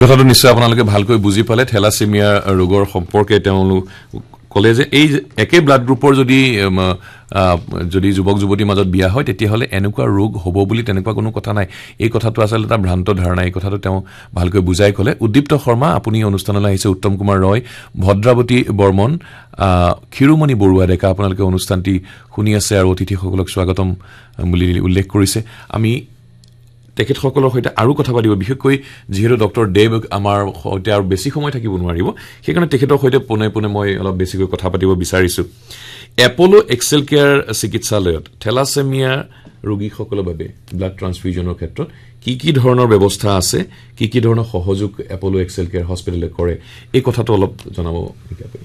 কথাটো নিশ্চয় আপোনালোকে ভালকৈ বুজি পালে থেলাছেমিয়া ৰোগৰ সম্পৰ্কে তেওঁলোক কলে যে এই একে ব্লাড গ্ৰুপৰ যদি যুৱক যুৱতীৰ মাজত বিয়া হয় তেতিয়াহ'লে এনেকুৱা ৰোগ হ'ব বুলি তেনেকুৱা কোনো কথা নাই এই কথাটো আচলতে এটা ভ্ৰান্ত ধাৰণা এই কথাটো তেওঁ ভালকৈ বুজাই ক'লে উদ্দীপ্ত শৰ্মা আপুনি অনুষ্ঠানলৈ আহিছে উত্তম কুমাৰ ৰয় ভদ্ৰাৱতী বৰ্মন ক্ষীৰোমণি বৰুৱা ডেকা আপোনালোকে অনুষ্ঠানটি শুনি আছে আৰু অতিথিসকলক স্বাগতম বুলি উল্লেখ কৰিছে আমি তেখেতসকলৰ সৈতে আৰু কথা পাতিব বিশেষকৈ যিহেতু ডক্টৰ দেৱ আমাৰ সৈতে আৰু বেছি সময় থাকিব নোৱাৰিব সেইকাৰণে তেখেতৰ সৈতে পোনে পোনে মই অলপ বেছিকৈ কথা পাতিব বিচাৰিছো এপলো এক্সেল কেয়াৰ চিকিৎসালয়ত থেলাছেমিয়া ৰোগীসকলৰ বাবে ব্লাড ট্ৰান্সফিউজনৰ ক্ষেত্ৰত কি ধৰণৰ ব্যৱস্থা আছে কি ধৰণৰ সহযোগ এপলো এক্সেল কেয়াৰ হস্পিটেলে কৰে এই কথাটো অলপ জনাব নেকি আপুনি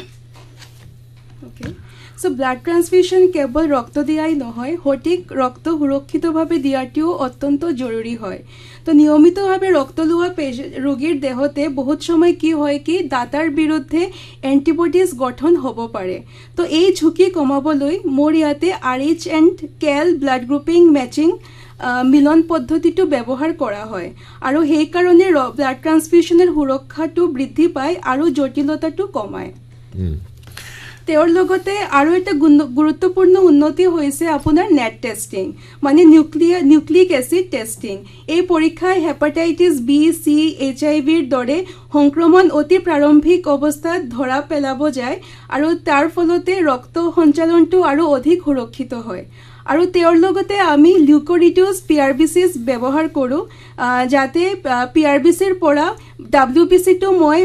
So blood transfusion কেৱল ৰক্ত দিয়াই নহয় সঠিক ৰক্ত সুৰক্ষিতভাৱে দিয়াটিও অত্যন্ত জৰুৰী হয় তো নিয়মিতভাৱে ৰক্ত লোৱা ৰোগীৰ দেহতে বহুত সময় কি হয় কি দাতাৰ বিৰুদ্ধে এন্টিবডিজ গঠন হ'ব পাৰে তো এই ঝুঁকি কমাবলৈ মোৰ ইয়াতে RH and cane blood grouping matching মিলন পদ্ধতিটো ব্যৱহাৰ কৰা হয় আৰু সেই কাৰণে ব্লাড ট্ৰান্সফিউজনৰ সুৰক্ষাটো বৃদ্ধি পায় আৰু জটিলতাটো কমায় তেওঁৰ লগতে আৰু এটা গুৰুত্বপূৰ্ণ উন্নতি হৈছে আপোনাৰ নেট টেষ্টিং মানে নিউক্লিক এসিড টেষ্টিং এই পৰীক্ষাই হেপাটাইটিছ বি সি HIV-ৰ দৰে সংক্ৰমণ অতি প্ৰাৰম্ভিক অৱস্থাত ধৰা পেলাব যায় আৰু তাৰ ফলতে ৰক্ত সঞ্চালনটো আৰু অধিক সুৰক্ষিত হয় আৰু তেওঁৰ লগতে আমি লিউকোৰিডিউস PRBCs ব্যৱহাৰ কৰো যাতে PRBCৰ পৰা WBC-টো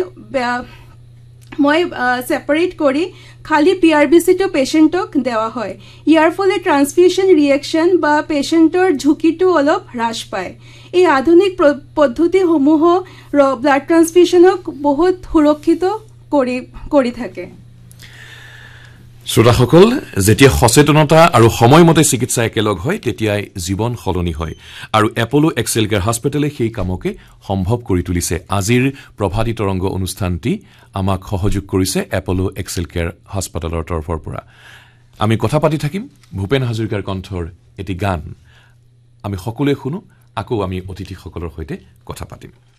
মই সেপাৰেট কৰি খালি PRBC-টো পেশেন্টক দেওয়া হয় ইয়াৰ ফলে ট্ৰান্সফিউজন ৰিএকশন বা পেশেন্টৰ ঝুঁকিটো অলপ হ্ৰাস পায় এই আধুনিক পদ্ধতিসমূহ ব্লাড ট্ৰান্সফিউজনক বহুত সুৰক্ষিত কৰি থাকে শ্ৰোতাসকল যেতিয়া সচেতনতা আৰু সময়মতে চিকিৎসা একেলগ হয় তেতিয়াই জীৱন সলনি হয় আৰু এপলো এক্সেল কেয়াৰ হস্পিটেলে সেই কামকে সম্ভৱ কৰি তুলিছে আজিৰ প্ৰভাতী তৰংগ অনুষ্ঠানটি আমাক সহযোগ কৰিছে এপলো এক্সেল কেয়াৰ হস্পিটেলৰ তৰফৰ পৰা আমি কথা পাতি থাকিম ভূপেন হাজৰিকাৰ কণ্ঠৰ এটি গান আমি সকলোৱে শুনো আকৌ আমি অতিথিসকলৰ সৈতে কথা পাতিম